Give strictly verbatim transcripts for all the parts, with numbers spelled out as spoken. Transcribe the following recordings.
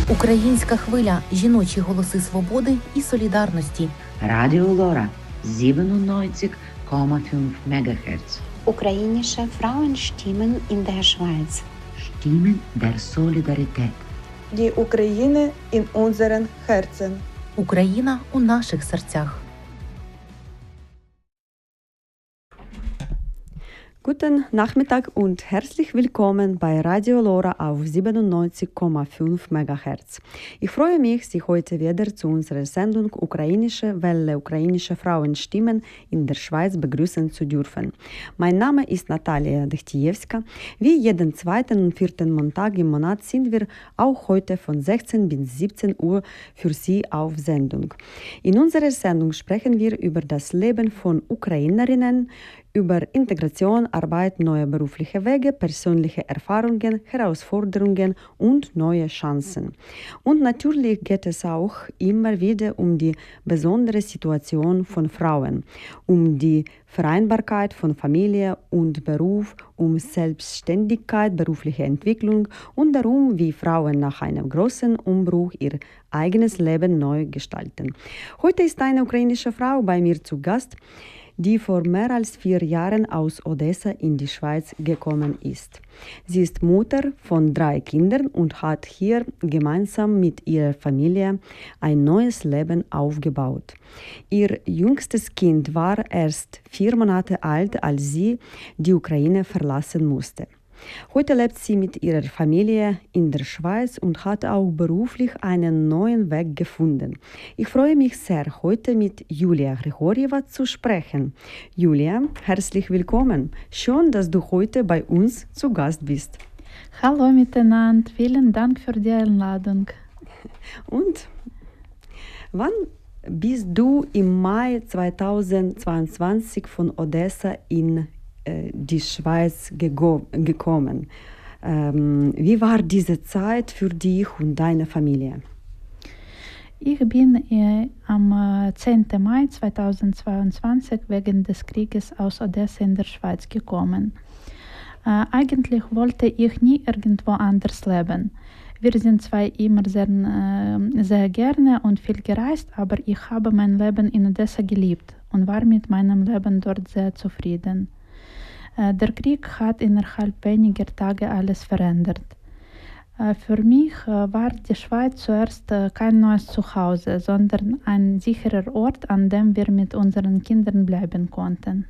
Українська хвиля. Жіночі голоси свободи і солідарності. Radio Lora siebenundneunzig Komma fünf Megahertz. Ukrainische Frauenstimmen in der Schweiz. Stimmen der Solidarität. Die Ukraine in unseren Herzen. Україна у наших серцях. Guten Nachmittag und herzlich willkommen bei Radio Lora auf siebenundneunzig Komma fünf Megahertz. Ich freue mich, Sie heute wieder zu unserer Sendung Ukrainische Welle, ukrainische Frauenstimmen in der Schweiz begrüßen zu dürfen. Mein Name ist Natalia Dechtiewska. Wie jeden zweiten und vierten Montag im Monat sind wir auch heute von sechzehn bis siebzehn Uhr für Sie auf Sendung. In unserer Sendung sprechen wir über das Leben von Ukrainerinnen, über Integration, Arbeit, neue berufliche Wege, persönliche Erfahrungen, Herausforderungen und neue Chancen. Und natürlich geht es auch immer wieder um die besondere Situation von Frauen, um die Vereinbarkeit von Familie und Beruf, um Selbstständigkeit, berufliche Entwicklung und darum, wie Frauen nach einem großen Umbruch ihr eigenes Leben neu gestalten. Heute ist eine ukrainische Frau bei mir zu Gast, die vor mehr als vier Jahren aus Odessa in die Schweiz gekommen ist. Sie ist Mutter von drei Kindern und hat hier gemeinsam mit ihrer Familie ein neues Leben aufgebaut. Ihr jüngstes Kind war erst vier Monate alt, als sie die Ukraine verlassen musste. Heute lebt sie mit ihrer Familie in der Schweiz und hat auch beruflich einen neuen Weg gefunden. Ich freue mich sehr, heute mit Julia Grigorjeva zu sprechen. Julia, herzlich willkommen. Schön, dass du heute bei uns zu Gast bist. Hallo miteinander, vielen Dank für die Einladung. Und wann bist du im Mai zweitausendzweiundzwanzig von Odessa in die Schweiz gego- gekommen? Ähm, wie war diese Zeit für dich und deine Familie? Ich bin äh, am zehnten Mai zweitausendzweiundzwanzig wegen des Krieges aus Odessa in der Schweiz gekommen. Äh, eigentlich wollte ich nie irgendwo anders leben. Wir sind zwar immer sehr, äh, sehr gerne und viel gereist, aber ich habe mein Leben in Odessa geliebt und war mit meinem Leben dort sehr zufrieden. Der Krieg hat innerhalb weniger Tage alles verändert. Für mich war die Schweiz zuerst kein neues Zuhause, sondern ein sicherer Ort, an dem wir mit unseren Kindern bleiben konnten.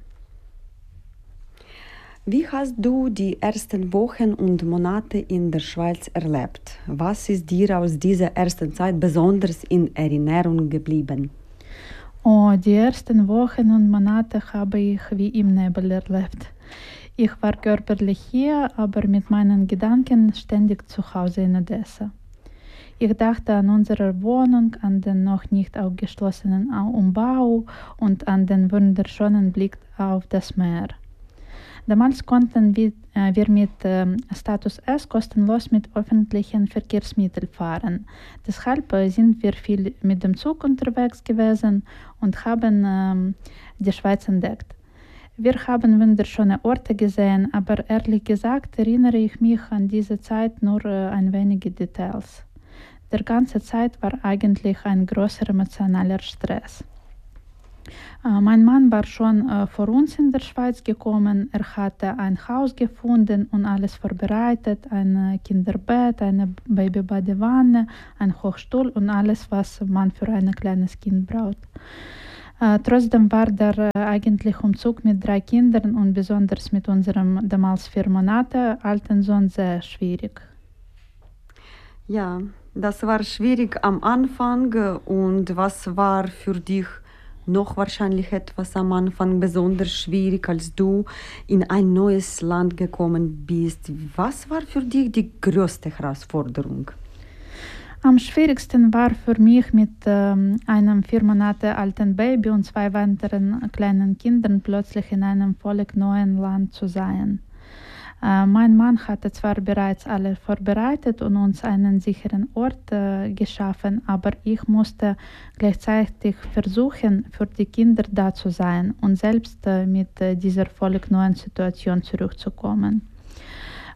Wie hast du die ersten Wochen und Monate in der Schweiz erlebt? Was ist dir aus dieser ersten Zeit besonders in Erinnerung geblieben? Oh, die ersten Wochen und Monate habe ich wie im Nebel erlebt. Ich war körperlich hier, aber mit meinen Gedanken ständig zu Hause in Odessa. Ich dachte an unsere Wohnung, an den noch nicht abgeschlossenen Umbau und an den wunderschönen Blick auf das Meer. Damals konnten wir, äh, wir mit äh, Status S kostenlos mit öffentlichen Verkehrsmitteln fahren. Deshalb äh, sind wir viel mit dem Zug unterwegs gewesen und haben äh, die Schweiz entdeckt. Wir haben wunderschöne Orte gesehen, aber ehrlich gesagt erinnere ich mich an diese Zeit nur äh, ein wenige Details. Der ganze Zeit war eigentlich ein großer emotionaler Stress. Äh, mein Mann war schon äh, vor uns in der Schweiz gekommen. Er hatte ein Haus gefunden und alles vorbereitet, ein Kinderbett, eine Babybadewanne, ein Hochstuhl und alles, was man für ein kleines Kind braucht. Äh, trotzdem war der äh, eigentliche Umzug mit drei Kindern und besonders mit unserem damals vier Monate alten Sohn sehr schwierig. Ja, das war schwierig am Anfang. Und was war für dich noch wahrscheinlich etwas am Anfang besonders schwierig, als du in ein neues Land gekommen bist? Was war für dich die größte Herausforderung? Am schwierigsten war für mich mit ähm, einem vier Monate alten Baby und zwei weiteren kleinen Kindern plötzlich in einem völlig neuen Land zu sein. Äh, mein Mann hatte zwar bereits alles vorbereitet und uns einen sicheren Ort äh, geschaffen, aber ich musste gleichzeitig versuchen, für die Kinder da zu sein und selbst äh, mit äh, dieser völlig neuen Situation zurückzukommen.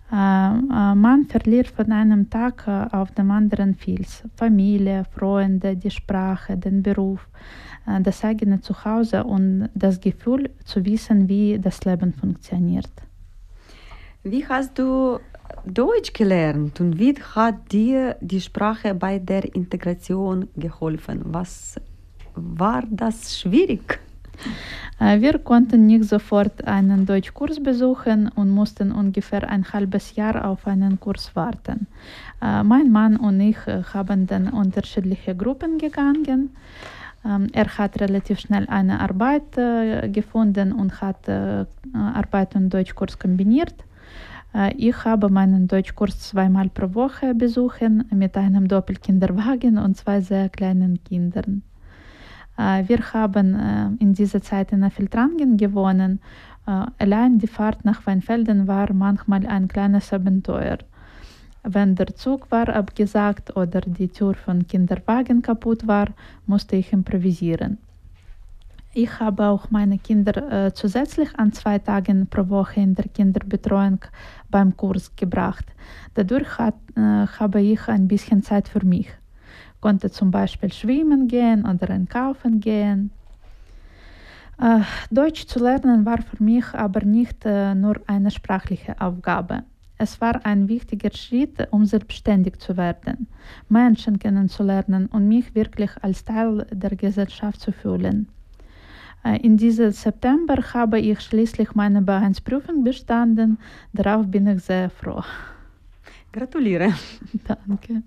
Man verliert von einem Tag auf den anderen vieles. Familie, Freunde, die Sprache, den Beruf, das eigene Zuhause und das Gefühl zu wissen, wie das Leben funktioniert. Wie hast du Deutsch gelernt und wie hat dir die Sprache bei der Integration geholfen? Was war das schwierig? Wir konnten nicht sofort einen Deutschkurs besuchen und mussten ungefähr ein halbes Jahr auf einen Kurs warten. Mein Mann und ich haben dann unterschiedliche Gruppen gegangen. Er hat relativ schnell eine Arbeit gefunden und hat Arbeit und Deutschkurs kombiniert. Ich habe meinen Deutschkurs zweimal pro Woche besuchen mit einem Doppelkinderwagen und zwei sehr kleinen Kindern. Wir haben in dieser Zeit in Affeltrangen gewohnt. Allein die Fahrt nach Weinfelden war manchmal ein kleines Abenteuer. Wenn der Zug war abgesagt oder die Tür von Kinderwagen kaputt war, musste ich improvisieren. Ich habe auch meine Kinder äh, zusätzlich an zwei Tagen pro Woche in der Kinderbetreuung beim Kurs gebracht. Dadurch hat, äh, habe ich ein bisschen Zeit für mich. Konnte zum Beispiel schwimmen gehen oder einkaufen gehen. Äh, Deutsch zu lernen war für mich aber nicht äh, nur eine sprachliche Aufgabe. Es war ein wichtiger Schritt, um selbstständig zu werden, Menschen kennenzulernen und mich wirklich als Teil der Gesellschaft zu fühlen. In diesem September habe ich schließlich meine B eins Prüfung bestanden. Darauf bin ich sehr froh. Gratuliere. Danke.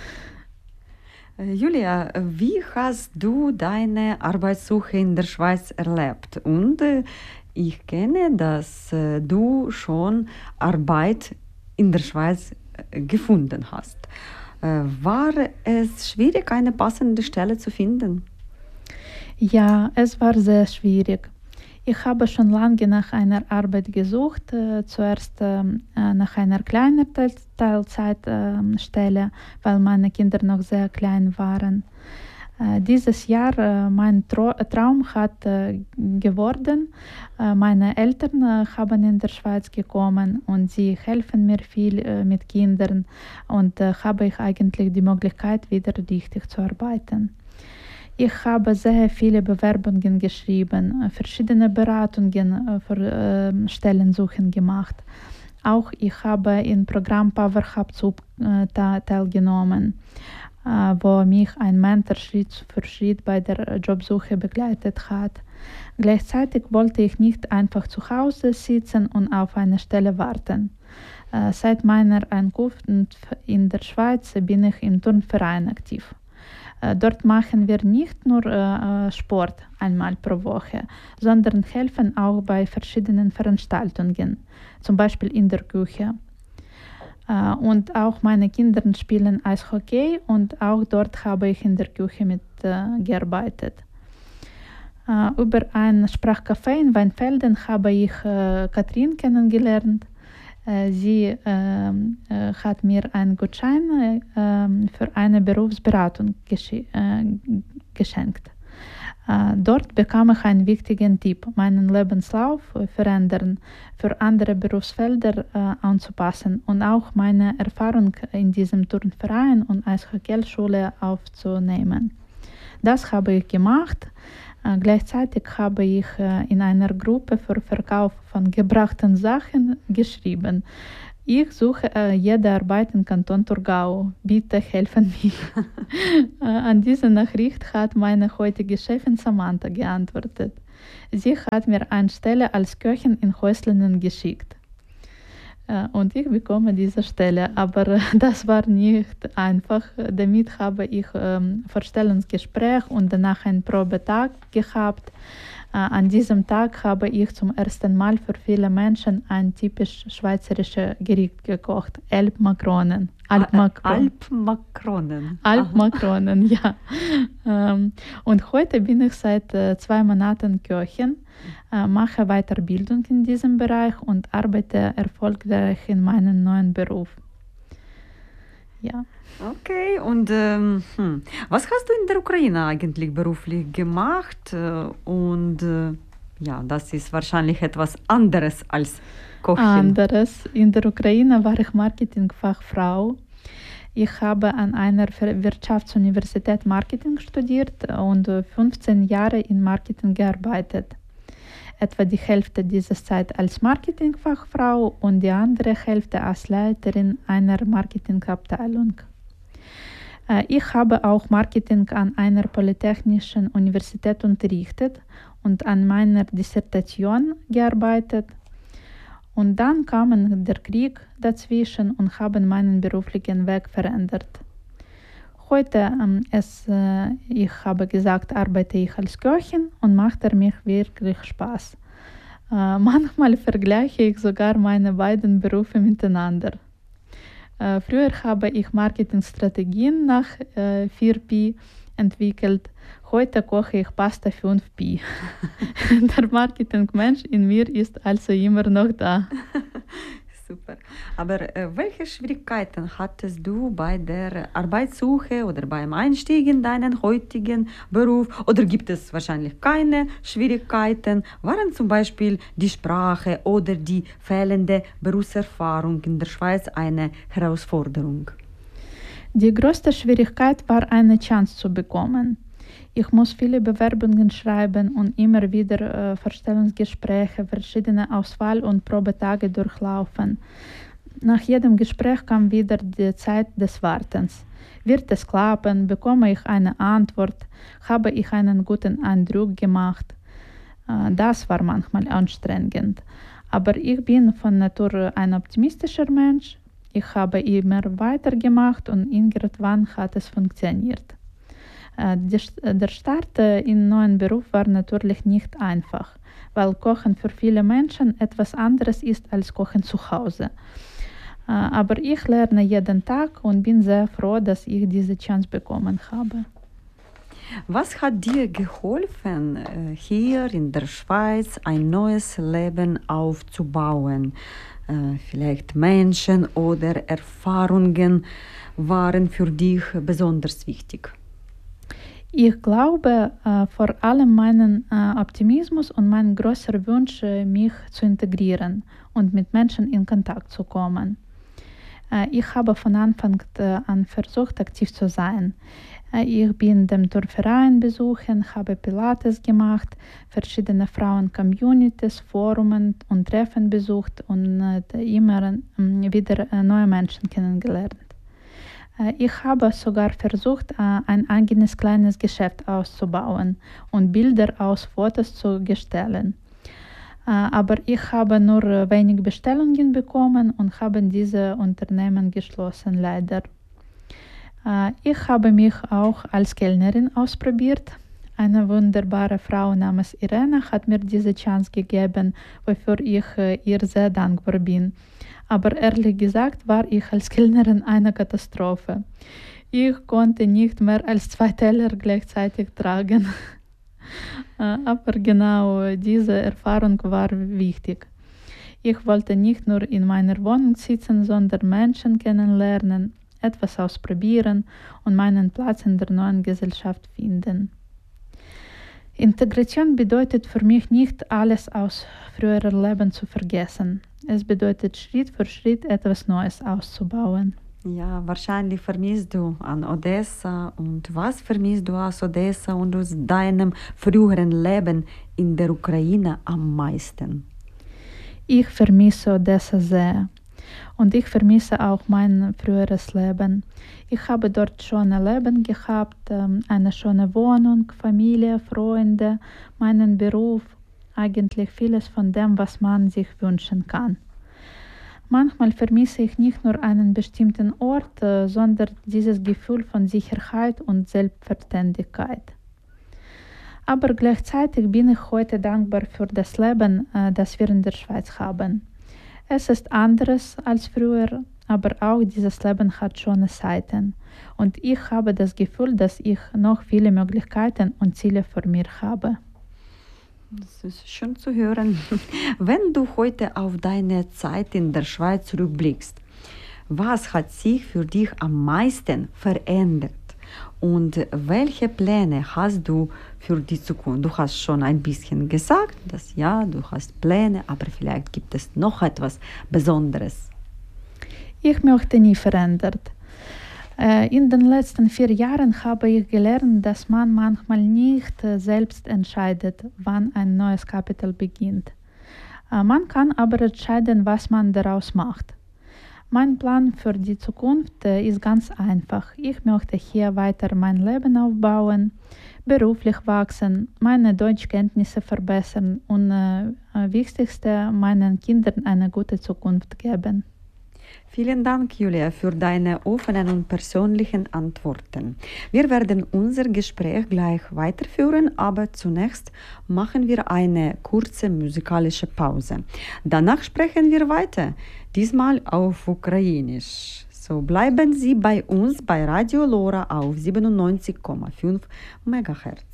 Julia, wie hast du deine Arbeitssuche in der Schweiz erlebt? Und äh, ich kenne, dass äh, du schon Arbeit in der Schweiz äh, gefunden hast. Äh, war es schwierig, eine passende Stelle zu finden? Ja, es war sehr schwierig. Ich habe schon lange nach einer Arbeit gesucht, äh, zuerst äh, nach einer kleinen Teil Teilzeitstelle, äh, weil meine Kinder noch sehr klein waren. Äh, dieses Jahr, äh, mein Tra Traum hat äh, geworden. Äh, meine Eltern äh, haben in der Schweiz gekommen und sie helfen mir viel äh, mit Kindern und äh, habe ich eigentlich die Möglichkeit, wieder richtig zu arbeiten. Ich habe sehr viele Bewerbungen geschrieben, verschiedene Beratungen für äh, Stellensuchen gemacht. Auch ich habe im Programm Power Hub äh, teilgenommen, äh, wo mich ein Mentor Schritt für Schritt bei der Jobsuche begleitet hat. Gleichzeitig wollte ich nicht einfach zu Hause sitzen und auf eine Stelle warten. Äh, seit meiner Ankunft in der Schweiz bin ich im Turnverein aktiv. Dort machen wir nicht nur äh, Sport einmal pro Woche, sondern helfen auch bei verschiedenen Veranstaltungen, zum Beispiel in der Küche. Äh, und auch meine Kinder spielen Eishockey und auch dort habe ich in der Küche mit äh, gearbeitet. Äh, über ein Sprachcafé in Weinfelden habe ich äh, Katrin kennengelernt. Sie äh, äh, hat mir einen Gutschein äh, für eine Berufsberatung gesche äh, geschenkt. Äh, dort bekam ich einen wichtigen Tipp, meinen Lebenslauf verändern, für andere Berufsfelder äh, anzupassen und auch meine Erfahrung in diesem Turnverein und Eishockeyschule aufzunehmen. Das habe ich gemacht. Äh, gleichzeitig habe ich äh, in einer Gruppe für Verkauf von gebrachten Sachen geschrieben. Ich suche äh, jede Arbeit im Kanton Thurgau. Bitte helfen mir. äh, an diese Nachricht hat meine heutige Chefin Samantha geantwortet. Sie hat mir eine Stelle als Köchin in Häuslingen geschickt. Und ich bekomme diese Stelle, aber das war nicht einfach. Damit habe ich ähm, Vorstellungsgespräch und danach einen Probetag gehabt. Äh, an diesem Tag habe ich zum ersten Mal für viele Menschen ein typisch schweizerisches Gericht gekocht, Elbmakronen. Alpmakronen. Alpmakronen. Alpmakronen, ja. Ähm, und heute bin ich seit äh, zwei Monaten Köchin, äh, mache Weiterbildung in diesem Bereich und arbeite erfolgreich in meinem neuen Beruf. Ja. Okay, und ähm, hm. was hast du in der Ukraine eigentlich beruflich gemacht? Und äh, ja, das ist wahrscheinlich etwas anderes als Kochin. anderes. In der Ukraine war ich Marketingfachfrau. Ich habe an einer Ver- Wirtschaftsuniversität Marketing studiert und äh, fünfzehn Jahre in Marketing gearbeitet. Etwa die Hälfte dieser Zeit als Marketingfachfrau und die andere Hälfte als Leiterin einer Marketingabteilung. Äh, Ich habe auch Marketing an einer polytechnischen Universität unterrichtet und an meiner Dissertation gearbeitet. Und dann kam der Krieg dazwischen und haben meinen beruflichen Weg verändert. Heute, ähm, es, äh, ich habe gesagt, arbeite ich als Köchin und macht er mich wirklich Spaß. Äh, manchmal vergleiche ich sogar meine beiden Berufe miteinander. Äh, früher habe ich Marketingstrategien nach äh, vier P entwickelt. Heute koche ich Pasta fünf P. Der Marketingmensch in mir ist also immer noch da. Super. Aber äh, welche Schwierigkeiten hattest du bei der Arbeitssuche oder beim Einstieg in deinen heutigen Beruf? Oder gibt es wahrscheinlich keine Schwierigkeiten? Waren zum Beispiel die Sprache oder die fehlende Berufserfahrung in der Schweiz eine Herausforderung? Die größte Schwierigkeit war, eine Chance zu bekommen. Ich muss viele Bewerbungen schreiben und immer wieder äh, Vorstellungsgespräche, verschiedene Auswahl- und Probetage durchlaufen. Nach jedem Gespräch kam wieder die Zeit des Wartens. Wird es klappen? Bekomme ich eine Antwort? Habe ich einen guten Eindruck gemacht? Äh, das war manchmal anstrengend. Aber ich bin von Natur ein optimistischer Mensch. Ich habe immer weitergemacht und irgendwann hat es funktioniert. Der Start in neuen Beruf war natürlich nicht einfach, weil Kochen für viele Menschen etwas anderes ist als Kochen zu Hause. Aber ich lerne jeden Tag und bin sehr froh, dass ich diese Chance bekommen habe. Was hat dir geholfen, hier in der Schweiz ein neues Leben aufzubauen? Vielleicht Menschen oder Erfahrungen waren für dich besonders wichtig? Ich glaube äh, vor allem meinen äh, Optimismus und mein großer Wunsch, äh, mich zu integrieren und mit Menschen in Kontakt zu kommen. Äh, ich habe von Anfang an versucht, aktiv zu sein. Äh, ich bin dem Turnverein besuchen, habe Pilates gemacht, verschiedene Frauen-Communities, Forumen und Treffen besucht und äh, immer äh, wieder äh, neue Menschen kennengelernt. Ich habe sogar versucht, ein eigenes kleines Geschäft auszubauen und Bilder aus Fotos zu gestalten. Aber ich habe nur wenig Bestellungen bekommen und habe diese Unternehmen geschlossen, leider. Ich habe mich auch als Kellnerin ausprobiert. Eine wunderbare Frau namens Irena hat mir diese Chance gegeben, wofür ich ihr sehr dankbar bin. Aber ehrlich gesagt war ich als Kellnerin eine Katastrophe. Ich konnte nicht mehr als zwei Teller gleichzeitig tragen. Aber genau diese Erfahrung war wichtig. Ich wollte nicht nur in meiner Wohnung sitzen, sondern Menschen kennenlernen, etwas ausprobieren und meinen Platz in der neuen Gesellschaft finden. Integration bedeutet für mich nicht, alles aus früherem Leben zu vergessen. Es bedeutet, Schritt für Schritt etwas Neues auszubauen. Ja, wahrscheinlich vermisst du an Odessa. Und was vermisst du aus Odessa und aus deinem früheren Leben in der Ukraine am meisten? Ich vermisse Odessa sehr. Und ich vermisse auch mein früheres Leben. Ich habe dort schon ein Leben gehabt, eine schöne Wohnung, Familie, Freunde, meinen Beruf, eigentlich vieles von dem, was man sich wünschen kann. Manchmal vermisse ich nicht nur einen bestimmten Ort, sondern dieses Gefühl von Sicherheit und Selbstverständlichkeit. Aber gleichzeitig bin ich heute dankbar für das Leben, das wir in der Schweiz haben. Es ist anders als früher, aber auch dieses Leben hat schöne Seiten. Und ich habe das Gefühl, dass ich noch viele Möglichkeiten und Ziele vor mir habe. Das ist schön zu hören. Wenn du heute auf deine Zeit in der Schweiz zurückblickst, was hat sich für dich am meisten verändert? Und welche Pläne hast du für die Zukunft? Du hast schon ein bisschen gesagt, dass ja, du hast Pläne, aber vielleicht gibt es noch etwas Besonderes. Ich möchte nie verändert. In den letzten vier Jahren habe ich gelernt, dass man manchmal nicht selbst entscheidet, wann ein neues Kapitel beginnt. Man kann aber entscheiden, was man daraus macht. Mein Plan für die Zukunft ist ganz einfach. Ich möchte hier weiter mein Leben aufbauen, beruflich wachsen, meine Deutschkenntnisse verbessern und äh, wichtigste, meinen Kindern eine gute Zukunft geben. Vielen Dank, Julia, für deine offenen und persönlichen Antworten. Wir werden unser Gespräch gleich weiterführen, aber zunächst machen wir eine kurze musikalische Pause. Danach sprechen wir weiter, diesmal auf Ukrainisch. So bleiben Sie bei uns bei Radio Lora auf siebenundneunzig Komma fünf Megahertz.